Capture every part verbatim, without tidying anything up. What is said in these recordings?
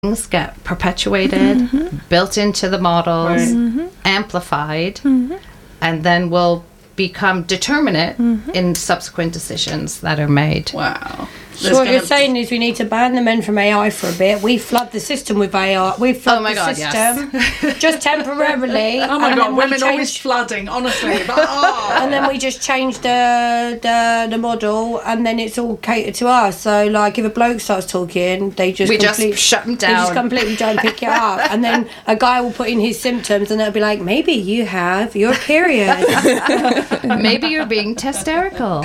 things get perpetuated, mm-hmm. built into the models, right. mm-hmm. amplified, mm-hmm. and then will become determinate mm-hmm. in subsequent decisions that are made. Wow. So what you're saying is we need to ban the men from A I for a bit. We flood the system with A I. We flood oh my the God, system yes. just temporarily. Oh my God, women change, always flooding, honestly. But, oh. And then we just change the, the the model, and then it's all catered to us. So, like, if a bloke starts talking, they just we complete, just shut them down. They just completely don't pick it up, and then a guy will put in his symptoms, and they'll be like, maybe you have your period. Maybe you're being testerical.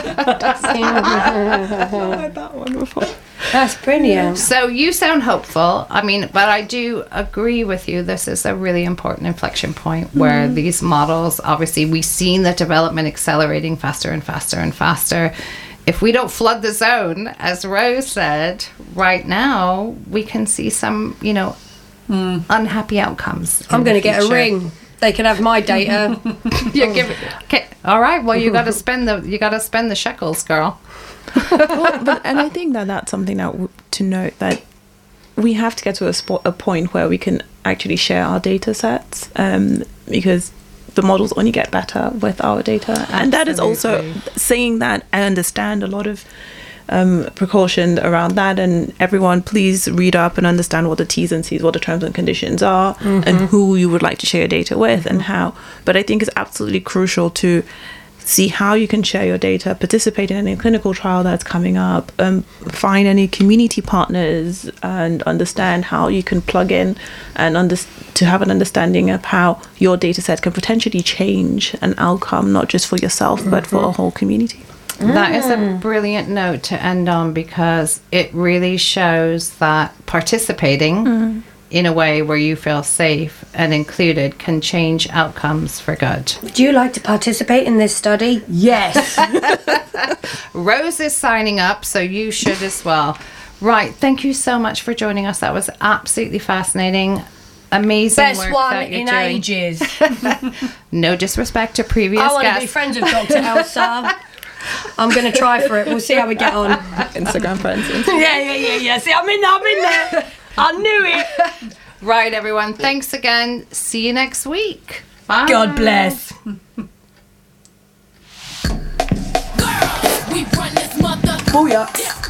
That one before. That's brilliant. So you sound hopeful. I mean, but I do agree with you. This is a really important inflection point where mm. these models, obviously, we've seen the development accelerating faster and faster and faster. If we don't flood the zone, as Rose said, right now, we can see some, you know, mm. unhappy outcomes. I'm going to get a ring. They can have my data. You're giving. Okay. All right. Well, you got to spend the you got to spend the shekels, girl. Well, but, and I think that that's something that w- to note that we have to get to a, spot, a point where we can actually share our data sets, um, because the models only get better with our data. Absolutely. And that is also saying that I understand a lot of um, precaution around that, and everyone please read up and understand what the T's and C's, what the terms and conditions are, mm-hmm. and who you would like to share your data with mm-hmm. and how. But I think it's absolutely crucial to see how you can share your data, participate in any clinical trial that's coming up, um, find any community partners, and understand how you can plug in and under- to have an understanding of how your data set can potentially change an outcome, not just for yourself, mm-hmm. but for a whole community. Mm. That is a brilliant note to end on, because it really shows that participating mm. in a way where you feel safe and included can change outcomes for good. Would you like to participate in this study? Yes. Rose is signing up, so you should as well. Right, thank you so much for joining us. That was absolutely fascinating. Amazing Best work one that you're in doing. ages. No disrespect to previous I want guests. to be friends with Doctor Elsa. I'm going to try for it. We'll see how we get on. Instagram friends. yeah, yeah, yeah, yeah. See, I'm in there. I'm in there. I knew it. Right, everyone. Thanks again. See you next week. Bye. God bless. Girl, we run this mother. Booyah.